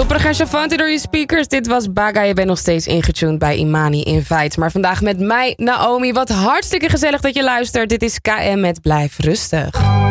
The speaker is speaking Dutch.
Super Gershafante door je speakers. Dit was Baga. Je bent nog steeds ingetuned bij Imani Invite. Maar vandaag met mij, Naomi. Wat hartstikke gezellig dat je luistert. Dit is KM met Blijf Rustig.